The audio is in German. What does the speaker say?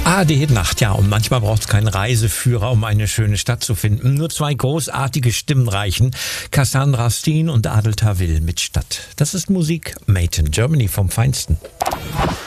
ARD Nacht, ja, und manchmal braucht es keinen Reiseführer, um eine schöne Stadt zu finden. Nur zwei großartige Stimmen reichen. Cassandra Steen und Adel Tawil mit Stadt. Das ist Musik made in Germany vom Feinsten.